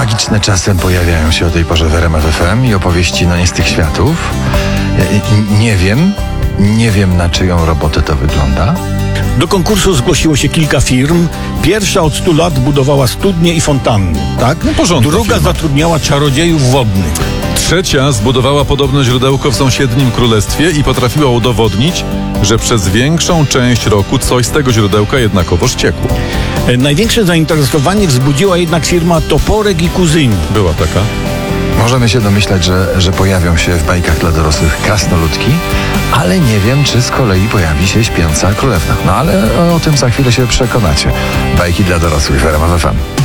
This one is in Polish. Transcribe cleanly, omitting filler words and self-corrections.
magiczne czasem pojawiają się o tej porze w RMF FM i opowieści nie z tych światów. Nie wiem na czyją robotę to wygląda. Do konkursu zgłosiło się kilka firm. Pierwsza od 100 lat budowała studnie i fontanny, tak? No, porządna Druga firma. zatrudniała czarodziejów wodnych. Trzecia zbudowała podobne źródełko w sąsiednim królestwie i potrafiła udowodnić, że przez większą część roku coś z tego źródełka jednakowoż ciekło. Największe zainteresowanie wzbudziła jednak firma Toporek i Kuzyni. Była taka. Możemy się domyślać, że pojawią się w bajkach dla dorosłych krasnoludki, ale nie wiem, czy z kolei pojawi się śpiąca królewna. No ale o tym za chwilę się przekonacie. Bajki dla dorosłych w RMF FM.